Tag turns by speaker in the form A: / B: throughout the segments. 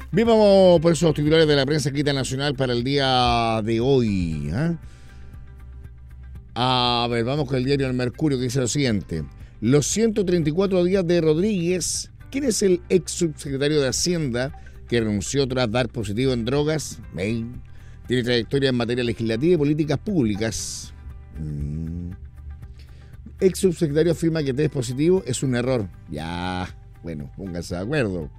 A: Bien, vamos por esos titulares de la prensa escrita nacional para el día de hoy. A ver, vamos con el diario El Mercurio, que dice lo siguiente. Los 134 días de Rodríguez. ¿Quién es el ex subsecretario de Hacienda que renunció tras dar positivo en drogas? Tiene trayectoria en materia legislativa y políticas públicas. Ex subsecretario afirma que test positivo es un error. Ya, bueno, pónganse de acuerdo.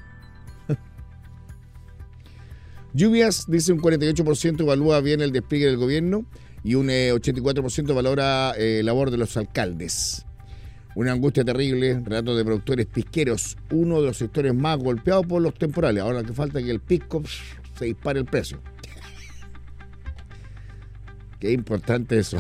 A: Lluvias, dice un 48% evalúa bien el despliegue del gobierno y un 84% valora labor de los alcaldes. Una angustia terrible, relato de productores pisqueros, uno de los sectores más golpeados por los temporales. Ahora lo que falta es que el pisco se dispare el precio. Qué importante eso.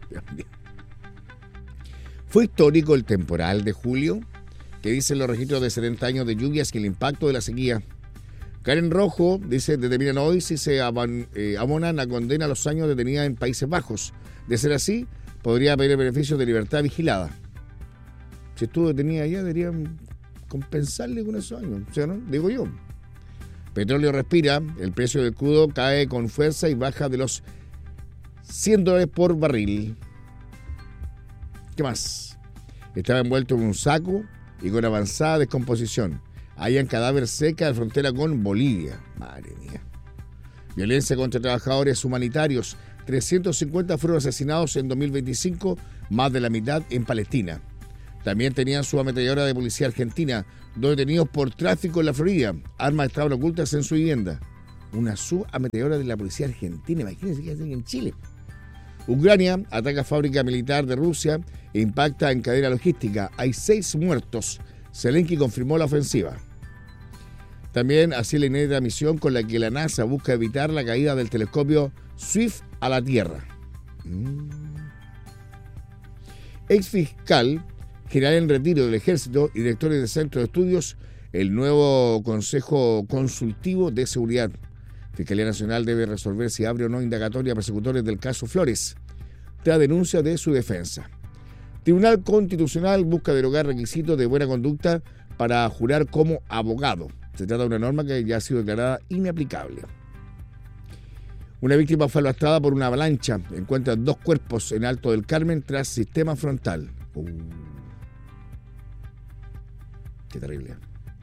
A: Fue histórico el temporal de julio, que dicen los registros de 70 años de lluvias y el impacto de la sequía. Karen Rojo dice, determinan hoy si se abonan a condena a los años detenida en Países Bajos. De ser así, podría pedir beneficios de libertad vigilada. Si estuvo detenida allá, deberían compensarle con esos años, o sea, ¿no? Digo yo. Petróleo respira, el precio del crudo cae con fuerza y baja de los $100 por barril. ¿Qué más? Estaba envuelto en un saco y con avanzada descomposición. Hallan cadáver cerca de la frontera con Bolivia. Madre mía. Violencia contra trabajadores humanitarios. 350 fueron asesinados en 2025, más de la mitad en Palestina. También tenían su ametralladora de policía argentina, dos detenidos por tráfico en la Florida. Armas estaban ocultas en su vivienda. Una subametralladora de la policía argentina. Imagínense que hacen en Chile. Ucrania ataca fábrica militar de Rusia e impacta en cadena logística. Hay 6 muertos. Zelensky confirmó la ofensiva. También así la inédita misión con la que la NASA busca evitar la caída del telescopio Swift a la Tierra. Ex fiscal general en retiro del Ejército y directores del Centro de Estudios, el nuevo Consejo Consultivo de Seguridad. Fiscalía Nacional debe resolver si abre o no indagatoria a persecutores del caso Flores, tras denuncia de su defensa. Tribunal Constitucional busca derogar requisitos de buena conducta para jurar como abogado. Se trata de una norma que ya ha sido declarada inaplicable. Una víctima fue arrastrada por una avalancha. Encuentran 2 cuerpos en Alto del Carmen tras sistema frontal. Qué terrible.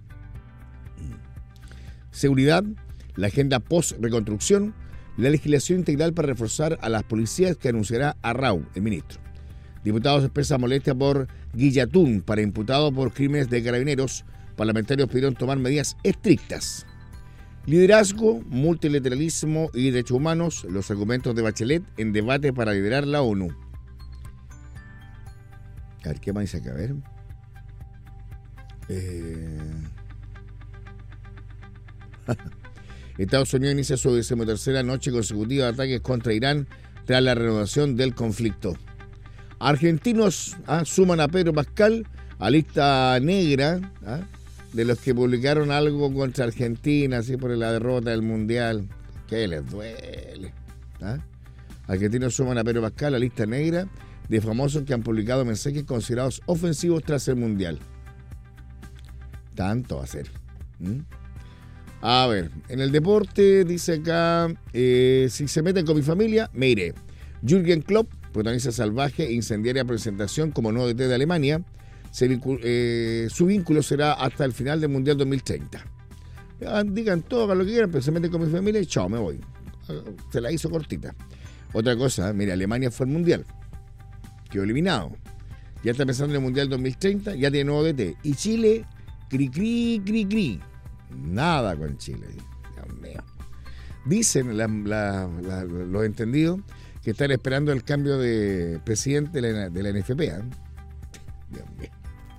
A: Seguridad, la agenda post-reconstrucción, la legislación integral para reforzar a las policías que anunciará Arrau, el ministro. Diputados expresan molestia por Guillatún para imputado por crímenes de carabineros. Parlamentarios pidieron tomar medidas estrictas. Liderazgo, multilateralismo y derechos humanos, los argumentos de Bachelet en debate para liderar la ONU. A ver, ¿qué más dice acá? A ver. Estados Unidos inicia su 13ª noche consecutiva de ataques contra Irán tras la renovación del conflicto. Argentinos suman a Pedro Pascal a lista negra de los que publicaron algo contra Argentina, así por la derrota del Mundial. ¿Qué les duele? Argentinos suman a Pedro Pascal a lista negra de famosos que han publicado mensajes considerados ofensivos tras el Mundial. Tanto va a ser. A ver, en el deporte dice acá, si se meten con mi familia, me iré. Jürgen Klopp protagoniza salvaje e incendiaria presentación como nuevo DT de Alemania. Su vínculo será hasta el final del Mundial 2030. Digan todo, hagan lo que quieran, pero se meten con mi familia y chao, me voy. Se la hizo cortita. Otra cosa, mira, Alemania fue al Mundial. Quedó eliminado. Ya está pensando en el Mundial 2030, ya tiene nuevo DT. Y Chile, cri. Nada con Chile. Dios mío. Dicen los entendidos que están esperando el cambio de presidente de la NFP. Dios mío.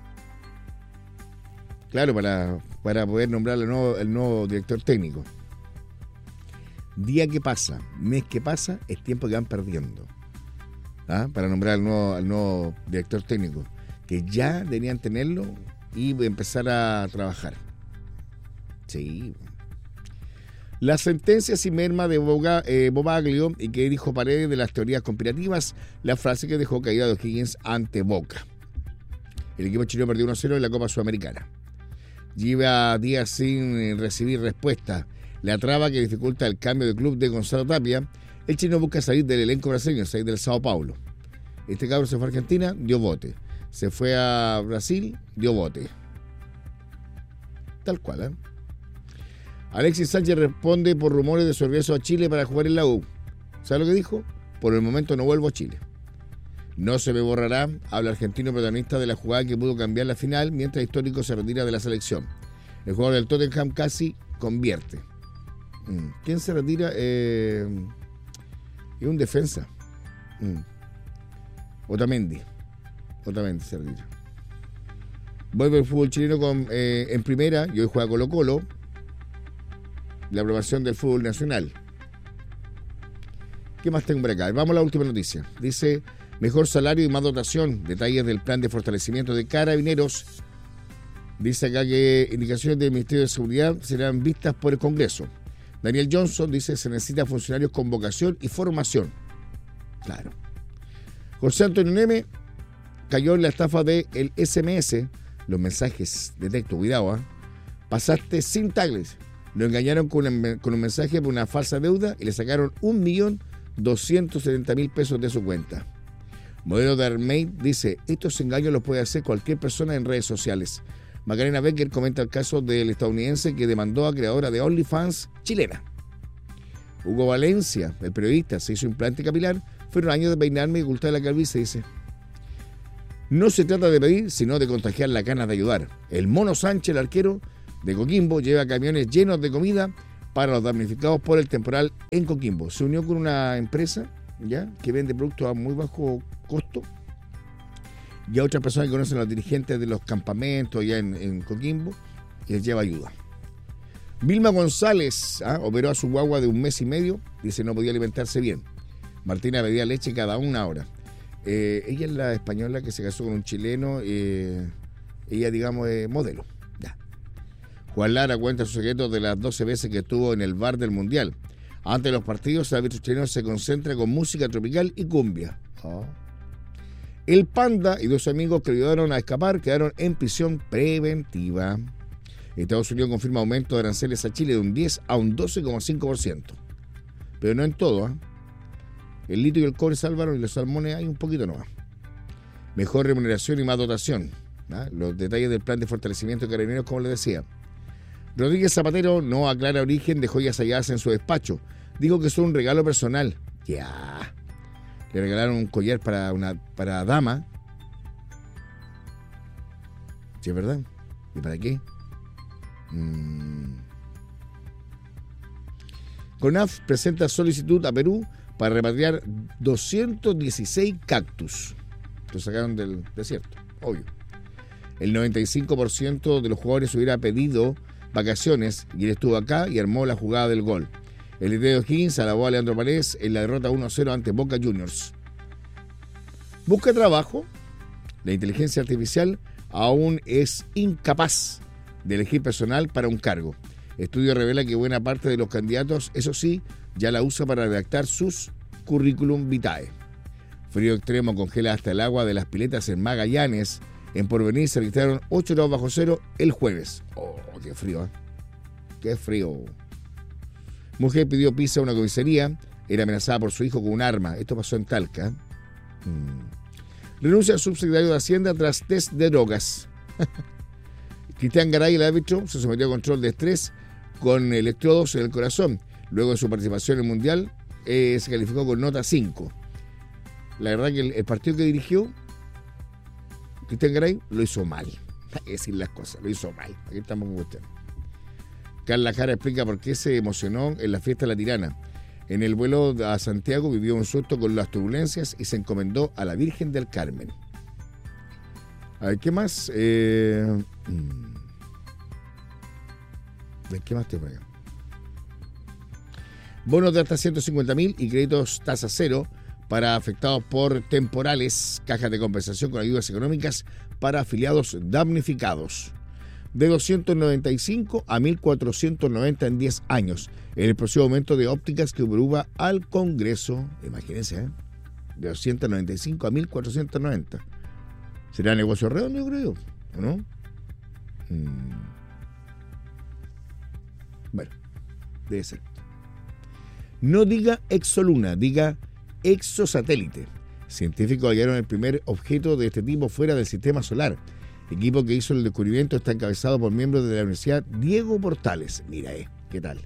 A: Claro, para poder nombrar el nuevo director técnico. Día que pasa, mes que pasa, es tiempo que van perdiendo. Para nombrar al nuevo director técnico. Que ya deberían tenerlo y empezar a trabajar. Sí. La sentencia sin merma de Bobaglio y que dijo Paredes de las teorías conspirativas, la frase que dejó caída de O'Higgins ante Boca. El equipo chileno perdió 1-0 en la Copa Sudamericana. Lleva días sin recibir respuesta. La traba que dificulta el cambio de club de Gonzalo Tapia. El chileno busca salir del elenco brasileño, salir del Sao Paulo. Este cabrón se fue a Argentina, dio bote. Se fue a Brasil, dio bote. Tal cual, ¿eh? Alexis Sánchez responde por rumores de su regreso a Chile para jugar en la U. ¿Sabe lo que dijo? Por el momento no vuelvo a Chile. No se me borrará, habla argentino protagonista de la jugada que pudo cambiar la final mientras Histórico se retira de la selección. El jugador del Tottenham casi convierte. ¿Quién se retira? Es un defensa. Otamendi se retira. Vuelve el fútbol chileno en primera y hoy juega Colo-Colo. La aprobación del fútbol nacional. ¿Qué más tengo por acá? Vamos a la última noticia. Dice, mejor salario y más dotación. Detalles del plan de fortalecimiento de Carabineros. Dice acá que indicaciones del Ministerio de Seguridad serán vistas por el Congreso. Daniel Johnson dice, se necesita funcionarios con vocación y formación. Claro. José Antonio Neme cayó en la estafa del SMS, los mensajes de texto, cuidado, pasaste sin taglets. Lo engañaron con un mensaje por una falsa deuda y le sacaron 1.270.000 pesos de su cuenta. Modelo de Armaid dice, estos engaños los puede hacer cualquier persona en redes sociales. Macarena Becker comenta el caso del estadounidense que demandó a creadora de OnlyFans chilena. Hugo Valencia, el periodista, se hizo implante capilar. Fueron años de peinarme y ocultar la calvicie, dice. No se trata de pedir, sino de contagiar la ganas de ayudar. El Mono Sánchez, el arquero de Coquimbo, lleva camiones llenos de comida para los damnificados por el temporal en Coquimbo. Se unió con una empresa ya que vende productos a muy bajo costo y a otras personas que conocen a los dirigentes de los campamentos allá en Coquimbo y les lleva ayuda. Vilma González operó a su guagua de 1 mes y medio, dice no podía alimentarse bien. Martina bebía leche cada 1 hora. Ella es la española que se casó con un chileno, ella digamos es modelo. Ya. Juan Lara cuenta sus secretos de las 12 veces que estuvo en el bar del Mundial. Antes de los partidos, el árbitro chileno se concentra con música tropical y cumbia. El Panda y 2 amigos que ayudaron a escapar quedaron en prisión preventiva. Estados Unidos confirma aumento de aranceles a Chile de un 10 a un 12,5%. Pero no en todo. El litio y el cobre salvaron y los salmones hay un poquito nomás. Mejor remuneración y más dotación. Los detalles del plan de fortalecimiento de Carabineros, como les decía. Rodríguez Zapatero no aclara origen de joyas halladas en su despacho. Dijo que son un regalo personal. Ya. Le regalaron un collar para dama. Sí, es verdad. ¿Y para qué? CONAF presenta solicitud a Perú para repatriar 216 cactus. Lo sacaron del desierto, obvio. El 95% de los jugadores hubiera pedido vacaciones y él estuvo acá y armó la jugada del gol. El de O'Higgins alabó a Leandro Paredes en la derrota 1-0 ante Boca Juniors. Busca trabajo. La inteligencia artificial aún es incapaz de elegir personal para un cargo. Estudio revela que buena parte de los candidatos, eso sí, ya la usa para redactar sus currículum vitae. Frío extremo congela hasta el agua de las piletas en Magallanes. En Porvenir se registraron 8 grados bajo cero el jueves. Oh, qué frío, qué frío. Mujer pidió pizza a una comisaría. Era amenazada por su hijo con un arma. Esto pasó en Talca. Renuncia al subsecretario de Hacienda tras test de drogas. Cristian Garay, el árbitro, se sometió a control de estrés con electrodos en el corazón. Luego de su participación en el Mundial, se calificó con nota 5. La verdad que el partido que dirigió Cristian Garay lo hizo mal. Hay que decir las cosas, lo hizo mal. Aquí estamos con usted. Carla Jara explica por qué se emocionó en la fiesta de la Tirana. En el vuelo a Santiago vivió un susto con las turbulencias y se encomendó a la Virgen del Carmen. A ver, ¿qué más? ¿Qué más tengo por acá? Bonos de hasta 150.000 y créditos tasa cero para afectados por temporales. Cajas de compensación con ayudas económicas para afiliados damnificados. De 295 a 1.490 en 10 años. El próximo aumento de ópticas que obliga al Congreso. Imagínense, de 295 a 1.490. ¿Será negocio redondo, yo creo? ¿O no? Bueno, debe ser. No diga exoluna, diga exosatélite. Científicos hallaron el primer objeto de este tipo fuera del sistema solar. El equipo que hizo el descubrimiento está encabezado por miembros de la Universidad Diego Portales. Mira, ¿qué tal?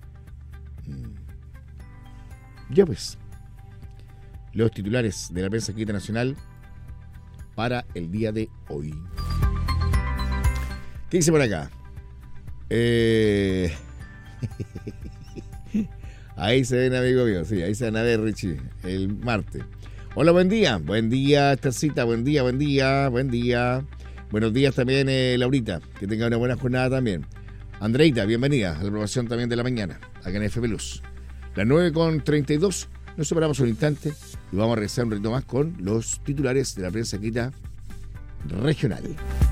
A: Ya pues, los titulares de la prensa escrita nacional para el día de hoy. ¿Qué dice por acá? Ahí se ven, amigo mío, sí, ahí se van a ver, Richie, el martes. Hola, buen día, Esthercita, buen día. Buenos días también, Laurita, que tenga una buena jornada también. Andreita, bienvenida a la programación también de la mañana, acá en FM Luz. Las 9:32, nos separamos un instante y vamos a regresar un ratito más con los titulares de la prensa escrita regional.